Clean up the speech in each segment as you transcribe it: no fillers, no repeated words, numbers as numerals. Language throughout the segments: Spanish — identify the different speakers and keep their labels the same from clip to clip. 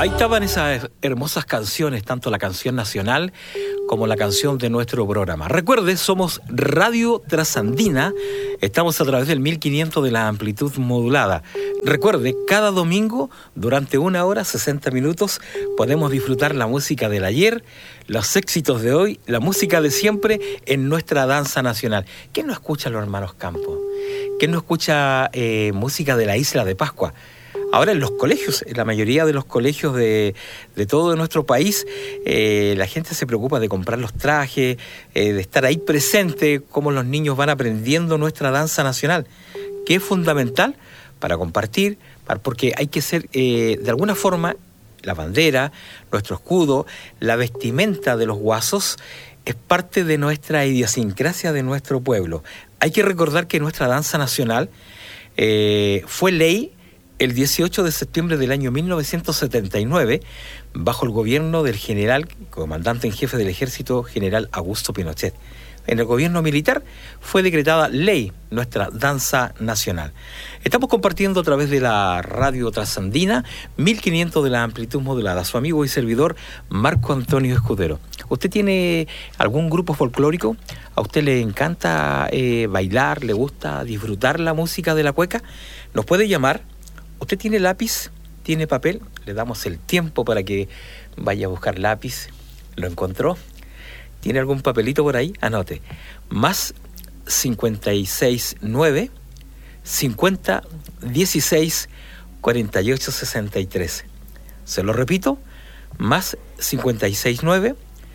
Speaker 1: Ahí estaban esas hermosas canciones, tanto la canción nacional como la canción de nuestro programa. Recuerde, somos Radio Trasandina, estamos a través del 1500 de la amplitud modulada. Recuerde, cada domingo, durante 1 hora, 60 minutos, podemos disfrutar la música del ayer, los éxitos de hoy, la música de siempre en nuestra danza nacional. ¿Quién no escucha a los hermanos Campos? ¿Quién no escucha música de la Isla de Pascua? Ahora en los colegios, en la mayoría de los colegios de todo nuestro país, la gente se preocupa de comprar los trajes, de estar ahí presente, cómo los niños van aprendiendo nuestra danza nacional, que es fundamental para compartir, porque hay que ser, de alguna forma, la bandera, nuestro escudo, la vestimenta de los guasos, es parte de nuestra idiosincrasia de nuestro pueblo. Hay que recordar que nuestra danza nacional fue ley el 18 de septiembre del año 1979, bajo el gobierno del general, comandante en jefe del ejército, general Augusto Pinochet. En el gobierno militar fue decretada ley nuestra danza nacional. Estamos compartiendo a través de la Radio Trasandina, 1500 de la amplitud modulada. Su amigo y servidor, Marco Antonio Escudero. ¿Usted tiene algún grupo folclórico? ¿A usted le encanta bailar? ¿Le gusta disfrutar la música de la cueca? Nos puede llamar. ¿Usted tiene lápiz? ¿Tiene papel? Le damos el tiempo para que vaya a buscar lápiz. ¿Lo encontró? ¿Tiene algún papelito por ahí? Anote. Más 569 50 16 48 63. Se lo repito. Más 569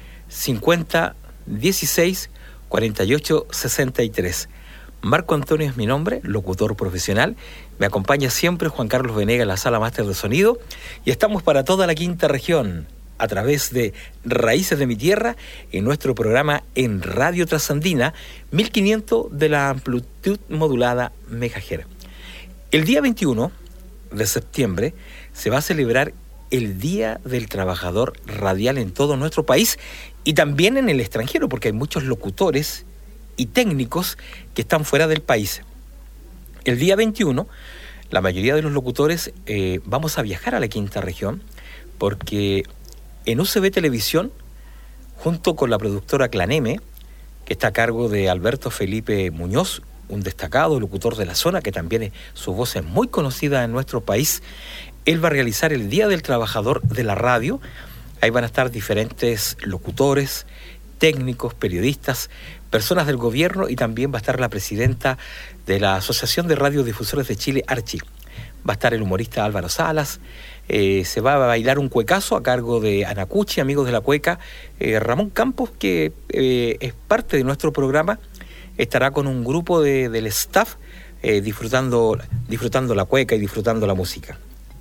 Speaker 1: 50 16 48 63. Marco Antonio es mi nombre, locutor profesional. Me acompaña siempre Juan Carlos Venegas en la sala máster de sonido. Y estamos para toda la quinta región a través de Raíces de mi Tierra en nuestro programa en Radio Trasandina, 1500 de la amplitud modulada megahertz. El día 21 de septiembre se va a celebrar el Día del Trabajador Radial en todo nuestro país y también en el extranjero, porque hay muchos locutores y técnicos que están fuera del país. El día 21, la mayoría de los locutores vamos a viajar a la quinta región, porque en UCB Televisión, junto con la productora Claneme, que está a cargo de Alberto Felipe Muñoz, un destacado locutor de la zona, que también su voz es muy conocida en nuestro país, él va a realizar el Día del Trabajador de la Radio. Ahí van a estar diferentes locutores, técnicos, periodistas, personas del gobierno, y también va a estar la presidenta de la Asociación de Radiodifusores de Chile, Archi. Va a estar el humorista Álvaro Salas, se va a bailar un cuecazo a cargo de Anacuchi, amigos de la cueca. Ramón Campos, que es parte de nuestro programa, estará con un grupo del staff disfrutando la cueca y disfrutando la música.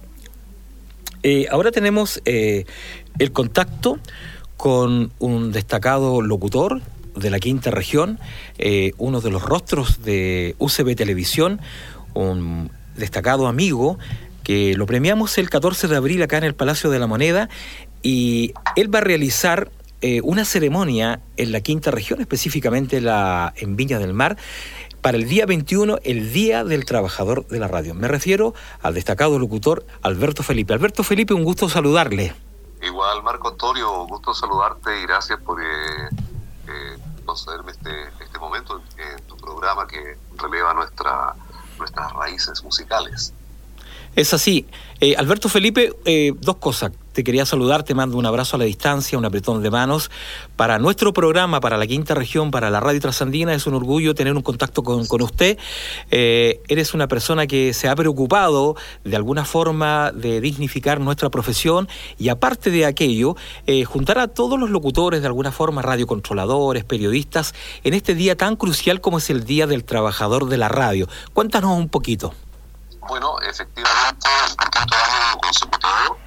Speaker 1: Ahora tenemos el contacto con un destacado locutor de la quinta región, uno de los rostros de UCB Televisión, un destacado amigo que lo premiamos el 14 de abril acá en el Palacio de la Moneda, y él va a realizar una ceremonia en la quinta región, específicamente en Viña del Mar, para el día 21, el Día del Trabajador de la Radio. Me refiero al destacado locutor Alberto Felipe. Alberto Felipe, un gusto saludarle.
Speaker 2: Igual, Marco Antonio, gusto saludarte y gracias por concederme este momento en tu programa que releva nuestras raíces musicales.
Speaker 1: Es así. Alberto Felipe, dos cosas. Te quería saludar, te mando un abrazo a la distancia, un apretón de manos. Para nuestro programa, para la quinta región, para la Radio Trasandina, es un orgullo tener un contacto con usted. Eres una persona que se ha preocupado de alguna forma de dignificar nuestra profesión, y aparte de aquello, juntar a todos los locutores de alguna forma, radiocontroladores, periodistas, en este día tan crucial como es el Día del Trabajador de la Radio. Cuéntanos un poquito.
Speaker 2: Bueno, efectivamente, por quinto año consecutivo,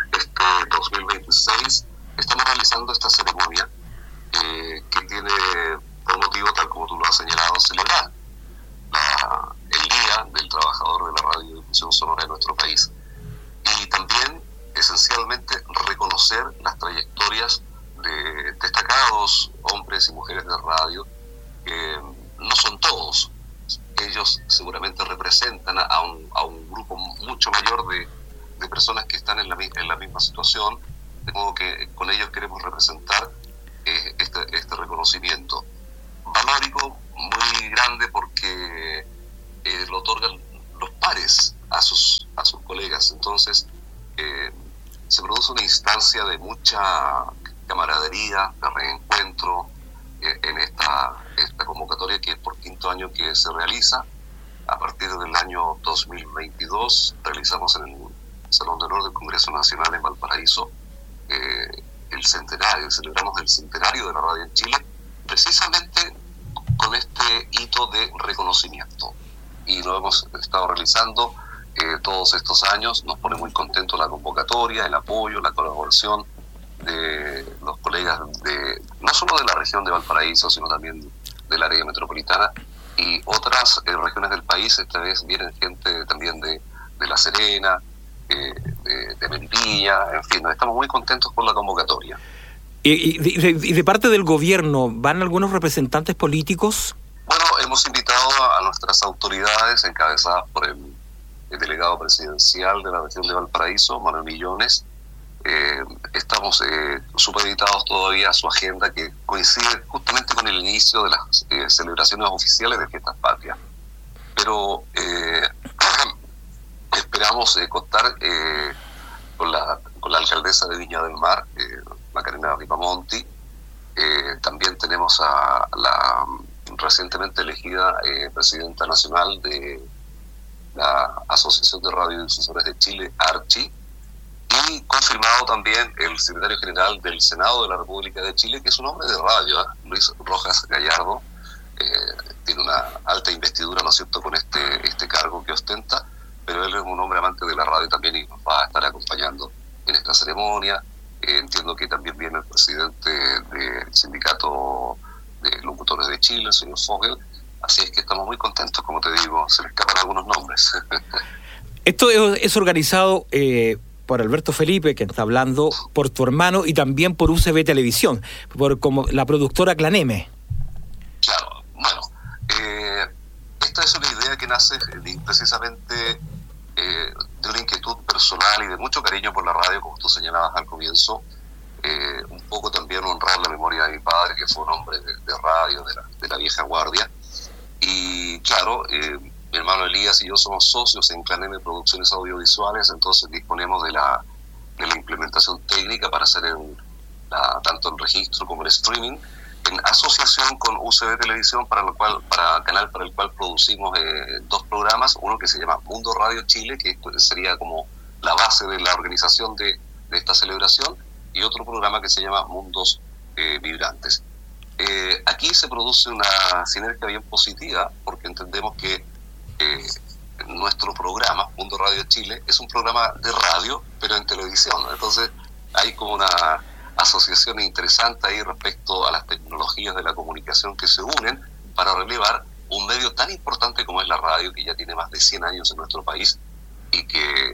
Speaker 2: 2026, estamos realizando esta ceremonia que tiene por motivo, tal como tú lo has señalado, celebrar el Día del Trabajador de la Radiodifusión Sonora de nuestro país, y también, esencialmente, reconocer las trayectorias de destacados hombres y mujeres de radio, que no son todos. Ellos seguramente representan a un grupo mucho mayor de de personas que están en la misma situación, de modo que con ellos queremos representar este reconocimiento valórico muy grande, porque lo otorgan los pares a sus colegas. Entonces se produce una instancia de mucha camaradería, de reencuentro en esta convocatoria, que es por quinto año que se realiza. A partir del año 2022 realizamos en el Salón de Honor del Congreso Nacional en Valparaíso el centenario, celebramos el centenario de la radio en Chile, precisamente con este hito de reconocimiento. Y lo hemos estado realizando todos estos años. Nos pone muy contentos la convocatoria, el apoyo, la colaboración de los colegas no solo de la región de Valparaíso, sino también del área metropolitana y otras regiones del país. Esta vez vienen gente también de La Serena, de Melipilla, en fin, estamos muy contentos con la convocatoria.
Speaker 1: ¿Y de parte del gobierno van algunos representantes políticos?
Speaker 2: Bueno, hemos invitado a nuestras autoridades, encabezadas por el delegado presidencial de la región de Valparaíso, Manuel Millones. Estamos supeditados todavía a su agenda, que coincide justamente con el inicio de las celebraciones oficiales de Fiestas Patrias. Pero esperamos contar con la alcaldesa de Viña del Mar, Macarena Ripamonti. También tenemos a la recientemente elegida presidenta nacional de la Asociación de Radiodifusores de Chile, ARCHI, y confirmado también el secretario general del Senado de la República de Chile, que es un hombre de radio, Luis Rojas Gallardo. Tiene una alta investidura, ¿no es cierto?, con este cargo que ostenta, pero él es un hombre amante de la radio también y nos va a estar acompañando en esta ceremonia. Entiendo que también viene el presidente del Sindicato de Locutores de Chile, el señor Fogel. Así es que estamos muy contentos, como te digo, se me escapan algunos nombres.
Speaker 1: Esto es organizado por Alberto Felipe, que está hablando, por tu hermano y también por UCB Televisión, como la productora Claneme.
Speaker 2: Claro, bueno, esta es una idea que nace precisamente de una inquietud personal y de mucho cariño por la radio, como tú señalabas al comienzo. Un poco también honrar la memoria de mi padre, que fue un hombre de radio, de la vieja guardia. Y claro, mi hermano Elías y yo somos socios en Claneme Producciones Audiovisuales, entonces disponemos de la implementación técnica para hacer tanto el registro como el streaming, en asociación con UCB Televisión, canal para el cual producimos dos programas, uno que se llama Mundo Radio Chile, que sería como la base de la organización de esta celebración, y otro programa que se llama Mundos Vibrantes. Aquí se produce una sinergia bien positiva, porque entendemos que nuestro programa, Mundo Radio Chile, es un programa de radio, pero en televisión. Entonces hay como una asociación interesante ahí respecto a las tecnologías de la comunicación que se unen para relevar un medio tan importante como es la radio, que ya tiene más de 100 años en nuestro país y que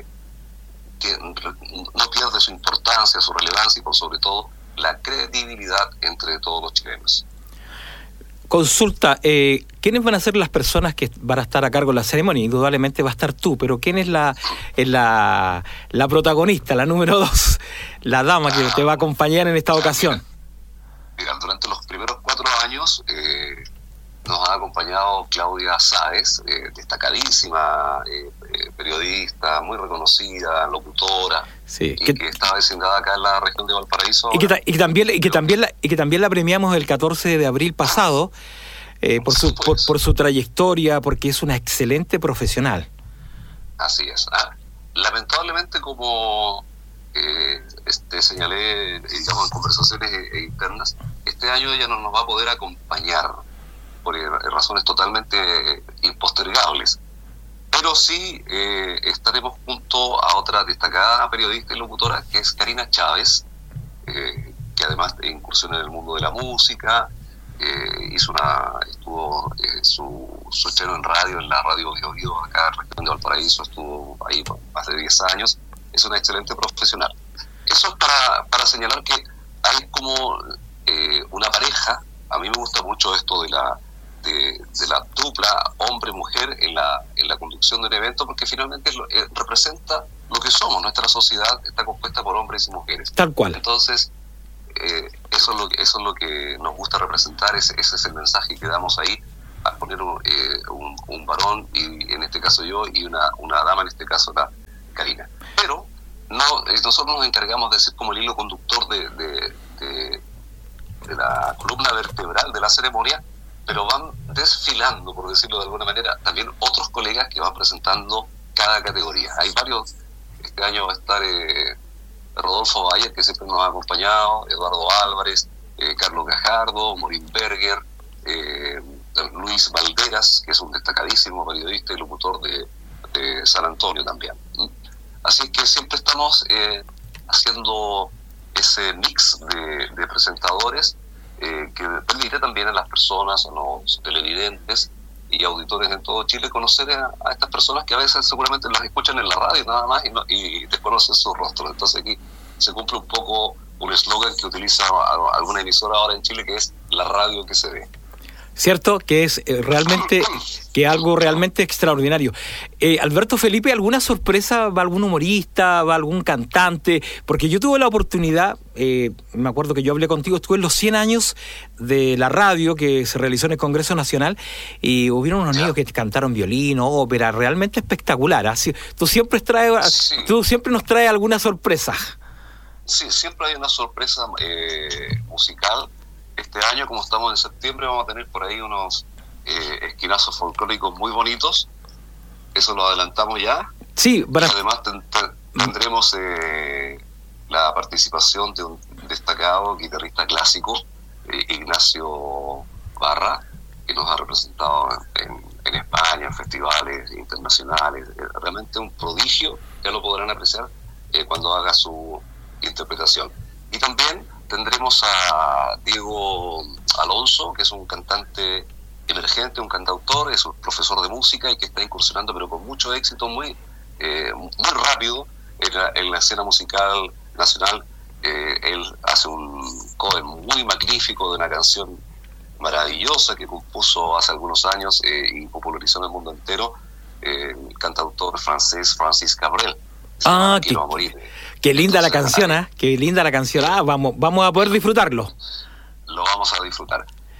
Speaker 2: no pierde su importancia, su relevancia y por sobre todo la credibilidad entre todos los chilenos.
Speaker 1: Consulta, ¿quiénes van a ser las personas que van a estar a cargo de la ceremonia? Indudablemente va a estar tú, pero ¿quién es la protagonista, la número 2, la dama que te va a acompañar en esta ocasión?
Speaker 2: Mira, durante los primeros 4 años nos ha acompañado Claudia Sáez, destacadísima periodista, muy reconocida, locutora,
Speaker 1: sí,
Speaker 2: que está designada acá en la región de Valparaíso.
Speaker 1: Y que también la premiamos el 14 de abril pasado por su trayectoria, porque es una excelente profesional.
Speaker 2: Así es. Lamentablemente, como señalé, digamos, en conversaciones internas, este año ella no nos va a poder acompañar por razones totalmente impostergables. Pero sí estaremos junto a otra destacada periodista y locutora, que es Karina Chávez, que además incursiona en el mundo de la música, estuvo su estreno en radio, en la radio Bio Bio, acá en la región de Valparaíso, estuvo ahí por más de 10 años. Es una excelente profesional. Eso es para señalar que hay como una pareja. A mí me gusta mucho esto de de la dupla hombre-mujer en la conducción de un evento, porque finalmente representa lo que somos. Nuestra sociedad está compuesta por hombres y mujeres.
Speaker 1: Tal cual.
Speaker 2: Entonces, eso es lo que nos gusta representar, ese es el mensaje que damos ahí, al poner un varón, y en este caso yo, y una dama, en este caso la Karina. Pero nosotros nos encargamos de ser como el hilo conductor de la columna vertebral de la ceremonia, pero van desfilando, por decirlo de alguna manera, también otros colegas que van presentando cada categoría. Hay varios. Este año va a estar Rodolfo Bayer, que siempre nos ha acompañado, Eduardo Álvarez, Carlos Gajardo, Morín Berger, Luis Valderas, que es un destacadísimo periodista y locutor de San Antonio también. Así que siempre estamos haciendo ese mix de presentadores que permite también a las personas, a los televidentes y auditores en todo Chile conocer a estas personas que a veces seguramente las escuchan en la radio nada más y desconocen su rostro. Entonces aquí se cumple un poco un eslogan que utiliza alguna emisora ahora en Chile, que es la radio que se ve.
Speaker 1: Cierto, que es realmente algo realmente extraordinario. Alberto Felipe, ¿alguna sorpresa? ¿Va algún humorista? ¿Va algún cantante? Porque yo tuve la oportunidad, me acuerdo que yo hablé contigo, estuve en los 100 años de la radio que se realizó en el Congreso Nacional, y hubieron unos niños que cantaron violín, ópera, realmente espectacular. Así, tú siempre nos traes alguna sorpresa.
Speaker 2: Sí, siempre hay una sorpresa musical. Este año, como estamos en septiembre, vamos a tener por ahí unos esquinazos folclóricos muy bonitos. Eso lo adelantamos ya.
Speaker 1: Sí,
Speaker 2: y además tendremos la participación de un destacado guitarrista clásico, Ignacio Barra, que nos ha representado en España, en festivales internacionales. Realmente un prodigio, ya lo podrán apreciar cuando haga su interpretación. Y también tendremos a Diego Alonso, que es un cantante emergente, un cantautor, es un profesor de música y que está incursionando, pero con mucho éxito, muy rápido en la escena musical nacional. Él hace un cover muy magnífico de una canción maravillosa que compuso hace algunos años y popularizó en el mundo entero, el cantautor francés Francis Cabrel.
Speaker 1: Qué linda la canción, ¿eh? Qué linda la canción. Vamos a poder disfrutarlo.
Speaker 2: Lo vamos a disfrutar.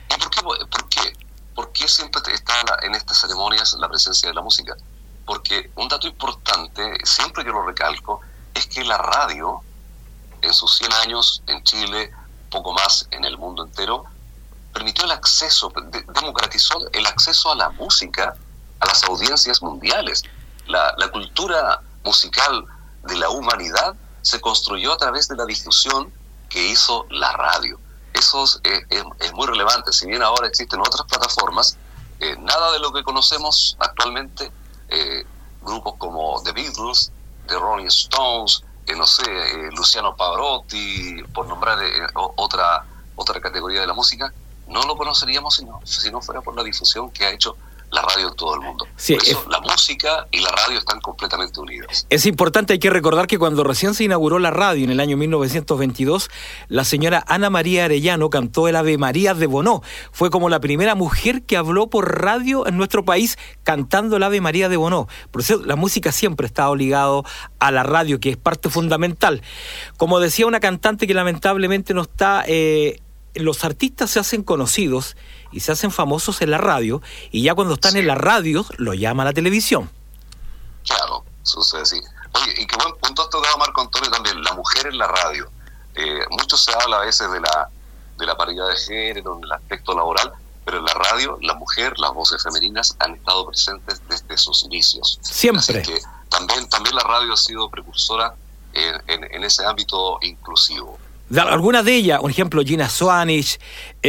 Speaker 2: ¿Y por qué siempre está en estas ceremonias la presencia de la música? Porque un dato importante, siempre yo lo recalco, es que la radio, en sus 100 años en Chile, poco más en el mundo entero, permitió el acceso, democratizó el acceso a la música a las audiencias mundiales. La cultura musical de la humanidad se construyó a través de la difusión que hizo la radio. Eso es muy relevante. Si bien ahora existen otras plataformas, nada de lo que conocemos actualmente, grupos como The Beatles, The Rolling Stones, Luciano Pavarotti, por nombrar otra categoría de la música, no lo conoceríamos si no fuera por la difusión que ha hecho la radio en todo el mundo. Sí, por eso la música y la radio están completamente unidas.
Speaker 1: Es importante, hay que recordar que cuando recién se inauguró la radio en el año 1922, la señora Ana María Arellano cantó el Ave María de Bonó. Fue como la primera mujer que habló por radio en nuestro país cantando el Ave María de Bonó. Por eso la música siempre ha estado ligado a la radio, que es parte fundamental. Como decía una cantante que lamentablemente no está... los artistas se hacen conocidos y se hacen famosos en la radio, y ya cuando están en la radio lo llama la televisión.
Speaker 2: Claro, sucede así. Oye, y qué buen punto has tocado, Marco Antonio, también, la mujer en la radio. Mucho se habla a veces de la paridad de género, en el aspecto laboral, pero en la radio, la mujer, las voces femeninas han estado presentes desde sus inicios.
Speaker 1: Siempre.
Speaker 2: Así que también la radio ha sido precursora en ese ámbito inclusivo.
Speaker 1: Algunas de ellas, por ejemplo, Gina Swanich,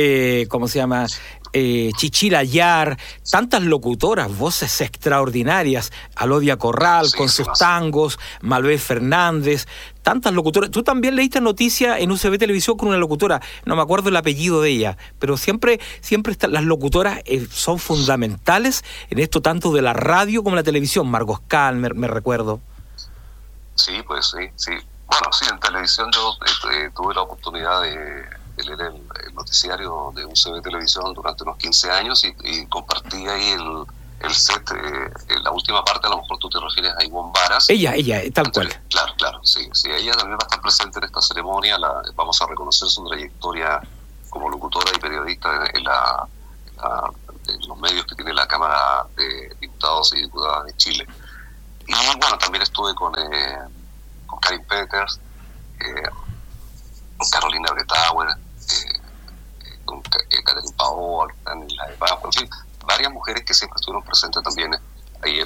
Speaker 1: Chichila Yar, tantas locutoras, voces extraordinarias, Alodia Corral con sus tangos, Malvé Fernández, tantas locutoras. Tú también leíste noticia en UCB Televisión con una locutora, no me acuerdo el apellido de ella, pero siempre las locutoras son fundamentales en esto, tanto de la radio como la televisión. Margot Calmer, me recuerdo.
Speaker 2: Sí, pues sí. Bueno, sí, en televisión yo tuve la oportunidad de él era el noticiario de UCB Televisión durante unos 15 años y compartía ahí el set, la última parte. A lo mejor tú te refieres a Ivonne Varas.
Speaker 1: Ella, tal cual.
Speaker 2: Claro, sí, ella también va a estar presente en esta ceremonia. Vamos a reconocer su trayectoria como locutora y periodista en los medios que tiene la Cámara de Diputados y Diputadas de Chile. Y bueno, también estuve con Karin Peters, con Carolina Bretauer, con Catherine Paola, Daniela Eva, en fin, varias mujeres que siempre estuvieron presentes también ahí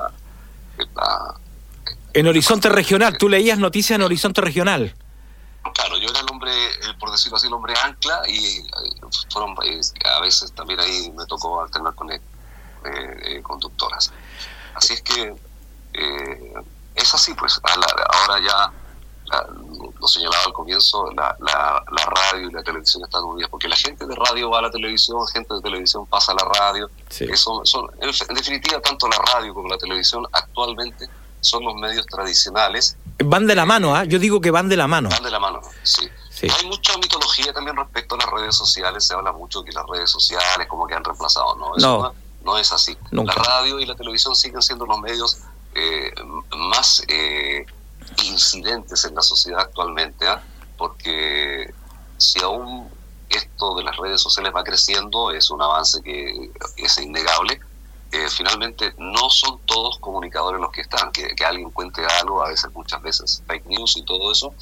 Speaker 1: en Horizonte Regional. Tú leías noticias en Horizonte Regional.
Speaker 2: Claro, yo era el hombre, por decirlo así, el hombre ancla, y fueron a veces también ahí me tocó alternar con conductoras. Así es que es así, pues. Ahora ya lo señalaba al comienzo, la radio y la televisión están unidas, porque la gente de radio va a la televisión, gente de televisión pasa a la radio. Sí. En definitiva, tanto la radio como la televisión actualmente son los medios tradicionales.
Speaker 1: Van de la mano, yo digo que van de la mano.
Speaker 2: Van de la mano, sí. Hay mucha mitología también respecto a las redes sociales. Se habla mucho que las redes sociales como que han reemplazado. No es así. Nunca. La radio y la televisión siguen siendo los medios más incidentes en la sociedad actualmente, porque si aún esto de las redes sociales va creciendo, es un avance que es innegable. Finalmente no son todos comunicadores los que están, que alguien cuente algo, muchas veces fake news y todo eso,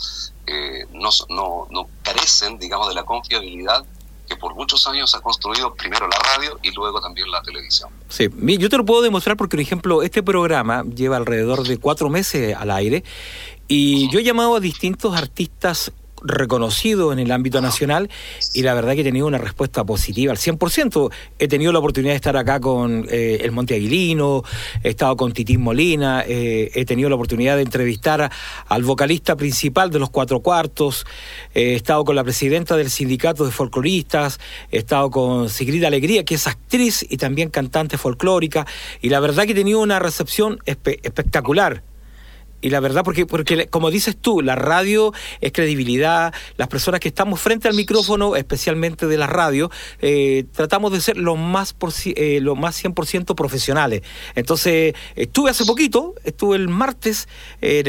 Speaker 2: no carecen, digamos, de la confiabilidad que por muchos años ha construido primero la radio y luego también la televisión. Sí,
Speaker 1: yo te lo puedo demostrar porque, por ejemplo, este programa lleva alrededor de 4 meses al aire y yo he llamado a distintos artistas reconocido en el ámbito nacional y la verdad que he tenido una respuesta positiva al 100%. He tenido la oportunidad de estar acá con el Monte Aguilino, he estado con Titín Molina, he tenido la oportunidad de entrevistar al vocalista principal de Los Cuatro Cuartos, he estado con la presidenta del sindicato de folcloristas, he estado con Sigrid Alegría, que es actriz y también cantante folclórica, y la verdad que he tenido una recepción espectacular. Y la verdad, porque como dices tú, la radio es credibilidad. Las personas que estamos frente al micrófono, especialmente de la radio, tratamos de ser lo más 100% profesionales. Entonces, estuve el martes en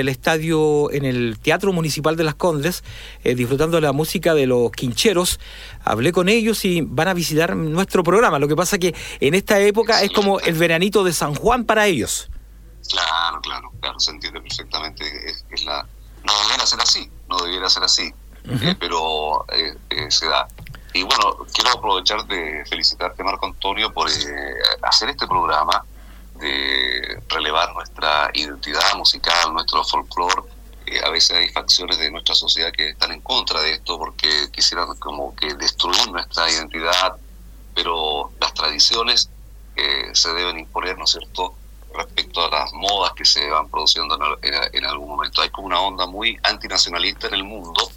Speaker 1: el Teatro Municipal de Las Condes, disfrutando de la música de los Quincheros. Hablé con ellos y van a visitar nuestro programa. Lo que pasa que en esta época es como el veranito de San Juan para ellos.
Speaker 2: Claro, se entiende perfectamente. No debiera ser así, uh-huh. Pero se da. Y bueno, quiero aprovechar de felicitarte, Marco Antonio, por hacer este programa, de relevar nuestra identidad musical, nuestro folclore. A veces hay facciones de nuestra sociedad que están en contra de esto porque quisieran como que destruir nuestra identidad, pero las tradiciones se deben imponer, ¿no es cierto?, respecto a las modas que se van produciendo en algún momento. Hay como una onda muy antinacionalista en el mundo,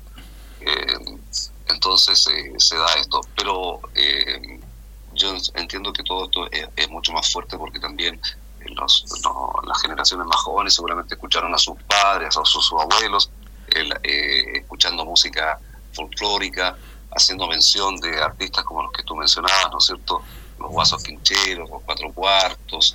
Speaker 2: entonces se da esto. Pero yo entiendo que todo esto es mucho más fuerte porque también las generaciones más jóvenes seguramente escucharon a sus padres, a sus abuelos, escuchando música folclórica, haciendo mención de artistas como los que tú mencionabas, ¿no es cierto?, los Guasos Quincheros, los Cuatro Cuartos,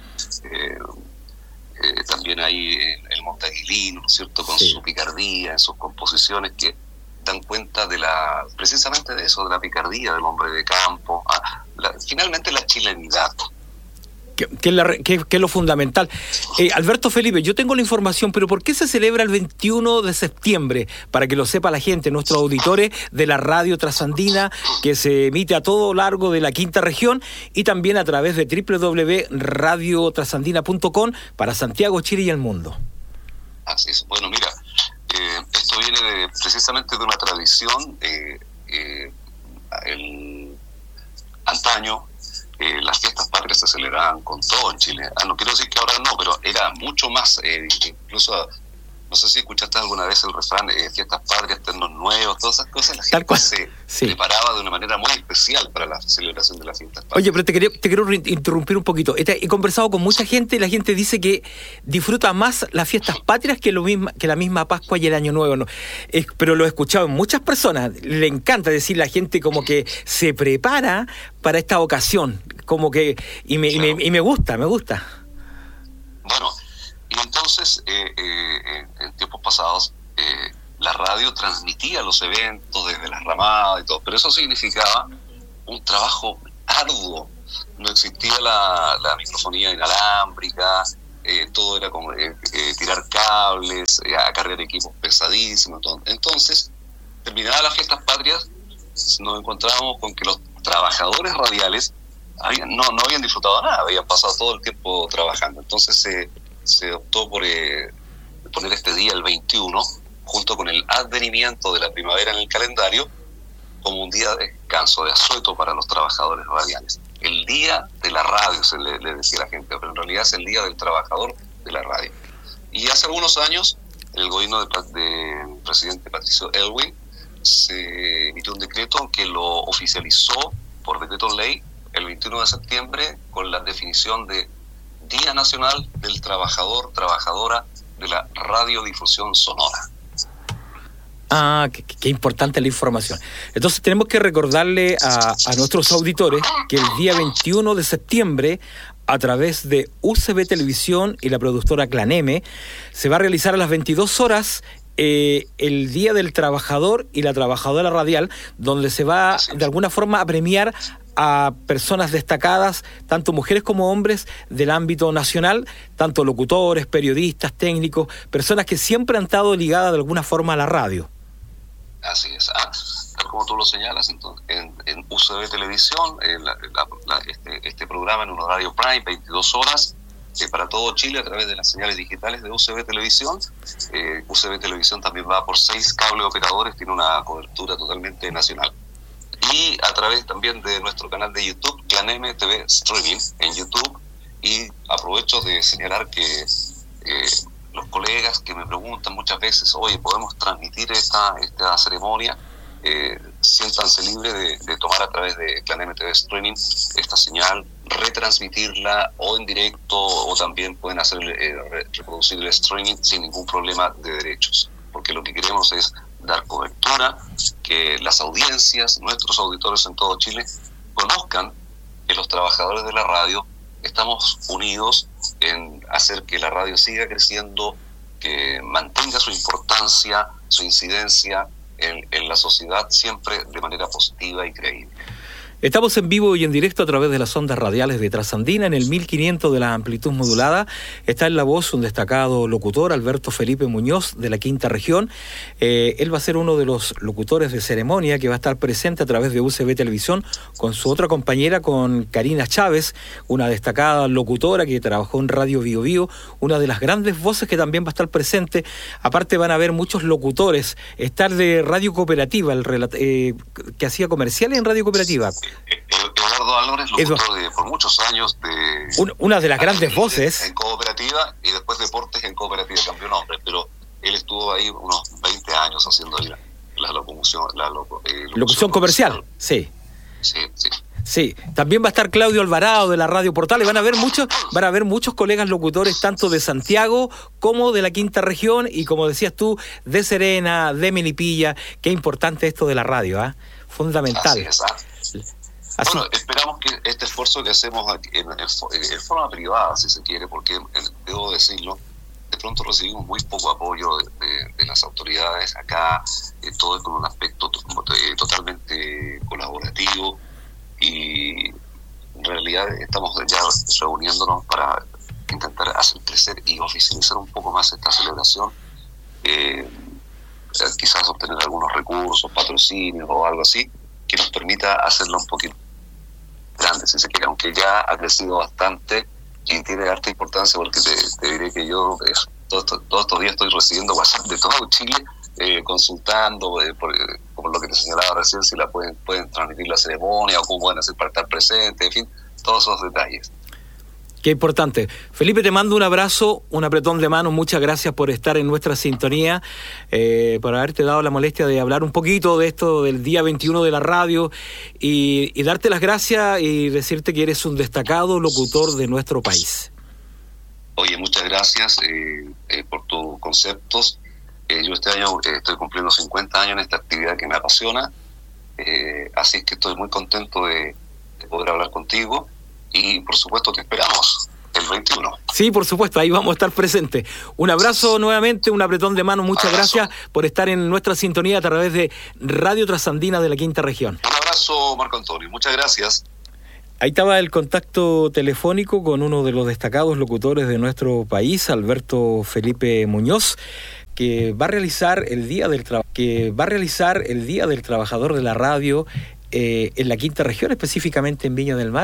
Speaker 2: también hay el Monte Aguilino, ¿no es cierto?, con su picardía, en sus composiciones que dan cuenta precisamente de eso, de la picardía del hombre de campo, finalmente la chilenidad.
Speaker 1: Que es lo fundamental. Alberto Felipe, yo tengo la información, pero ¿por qué se celebra el 21 de septiembre? Para que lo sepa la gente, nuestros auditores de la radio trasandina, que se emite a todo largo de la quinta región y también a través de www.radiotrasandina.com para Santiago, Chile y el mundo.
Speaker 2: Así es. Bueno, mira, esto viene precisamente de una tradición. Antaño, las fiestas patrias se celebraban con todo en Chile. No quiero decir que ahora no, pero era mucho más, incluso No sé si escuchaste alguna vez el refrán, fiestas patrias, ternos nuevos, todas esas cosas. La gente se preparaba de una manera muy especial para la celebración de las fiestas patrias.
Speaker 1: Oye, pero te quiero interrumpir un poquito. He conversado con mucha gente y la gente dice que disfruta más las fiestas patrias que la misma Pascua y el Año Nuevo, ¿no? Pero lo he escuchado en muchas personas. Le encanta decir, la gente como que se prepara para esta ocasión. Como que y me gusta.
Speaker 2: Bueno, y entonces, en tiempos pasados, la radio transmitía los eventos desde las ramadas y todo, pero eso significaba un trabajo arduo. No existía la microfonía inalámbrica, todo era como tirar cables, acarrear equipos pesadísimos. Todo. Entonces, terminadas las fiestas patrias, nos encontrábamos con que los trabajadores radiales no habían disfrutado nada, habían pasado todo el tiempo trabajando. Entonces se optó por poner este día, el 21, junto con el advenimiento de la primavera en el calendario, como un día de descanso, de asueto para los trabajadores radiales. El día de la radio, se le decía a la gente, pero en realidad es el día del trabajador de la radio. Y hace algunos años, en el gobierno del presidente Patricio Aylwin, se emitió un decreto que lo oficializó por decreto ley el 21 de septiembre con la definición de Día Nacional del Trabajador, Trabajadora de la Radiodifusión Sonora.
Speaker 1: Qué importante la información. Entonces tenemos que recordarle a nuestros auditores que el día 21 de septiembre, a través de UCB Televisión y la productora Clan M, se va a realizar a las 22 horas el Día del Trabajador y la Trabajadora Radial, donde se va de alguna forma a premiar a personas destacadas, tanto mujeres como hombres, del ámbito nacional, tanto locutores, periodistas, técnicos, personas que siempre han estado ligadas de alguna forma a la radio.
Speaker 2: Así es. Tal como tú lo señalas, entonces, en UCB Televisión, este programa en un horario prime, 22 horas, para todo Chile a través de las señales digitales de UCB Televisión. UCB Televisión también va por 6 cable operadores, tiene una cobertura totalmente nacional. Y a través también de nuestro canal de YouTube, Clan M TV Streaming, en YouTube. Y aprovecho de señalar que los colegas que me preguntan muchas veces, oye, ¿podemos transmitir esta ceremonia? Siéntanse libres de tomar a través de Clan M TV Streaming esta señal, retransmitirla o en directo, o también pueden hacer reproducir el streaming sin ningún problema de derechos, porque lo que queremos es dar cobertura, que las audiencias, nuestros auditores en todo Chile, conozcan que los trabajadores de la radio estamos unidos en hacer que la radio siga creciendo, que mantenga su importancia, su incidencia en la sociedad siempre de manera positiva y creíble.
Speaker 1: Estamos en vivo y en directo a través de las ondas radiales de Trasandina en el 1500 de la amplitud modulada. Está en la voz un destacado locutor, Alberto Felipe Muñoz, de la Quinta Región. Él va a ser uno de los locutores de ceremonia que va a estar presente a través de UCB Televisión con su otra compañera, con Karina Chávez, una destacada locutora que trabajó en Radio Bio Bio, una de las grandes voces que también va a estar presente. Aparte van a haber muchos locutores. Estar de Radio Cooperativa, que hacía comerciales en Radio Cooperativa.
Speaker 2: Eduardo Álvarez, locutor por muchos años de...
Speaker 1: Una de las grandes voces.
Speaker 2: En Cooperativa, y después Deportes en Cooperativa, cambió nombre, pero él estuvo ahí unos 20 años haciendo la locución
Speaker 1: comercial. Sí. Sí, también va a estar Claudio Alvarado de la Radio Portal, y van a haber muchos colegas locutores, tanto de Santiago como de la Quinta Región, y como decías tú, de Serena, de Melipilla. Qué importante esto de la radio, fundamental.
Speaker 2: Así es, Bueno, esperamos que este esfuerzo que hacemos aquí, en forma privada, si se quiere, porque debo decirlo, de pronto recibimos muy poco apoyo de las autoridades acá, todo es con un aspecto totalmente colaborativo, y en realidad estamos ya reuniéndonos para intentar hacer crecer y oficializar un poco más esta celebración, quizás obtener algunos recursos, patrocinios o algo así, que nos permita hacerlo un poquito grande, si se quiere, aunque ya ha crecido bastante y tiene harta importancia, porque te diré que yo todos estos días estoy recibiendo WhatsApp de todo Chile, consultando por lo que te señalaba recién, si la pueden transmitir la ceremonia o cómo pueden hacer para estar presentes, en fin, todos esos detalles.
Speaker 1: Qué importante. Felipe, te mando un abrazo, un apretón de manos. Muchas gracias por estar en nuestra sintonía, por haberte dado la molestia de hablar un poquito de esto del día 21 de la radio y darte las gracias y decirte que eres un destacado locutor de nuestro país.
Speaker 2: Oye, muchas gracias por tus conceptos. Yo este año estoy cumpliendo 50 años en esta actividad que me apasiona, así que estoy muy contento de poder hablar contigo. Y por supuesto te esperamos el 21.
Speaker 1: Sí, por supuesto, ahí vamos a estar presentes. Un abrazo nuevamente, un apretón de mano, muchas gracias por estar en nuestra sintonía a través de Radio Trasandina de la Quinta Región.
Speaker 2: Un abrazo, Marco Antonio, muchas gracias.
Speaker 1: Ahí estaba el contacto telefónico con uno de los destacados locutores de nuestro país, Alberto Felipe Muñoz, que va a realizar el Día del Trabajador de la Radio en la Quinta Región, específicamente en Viña del Mar.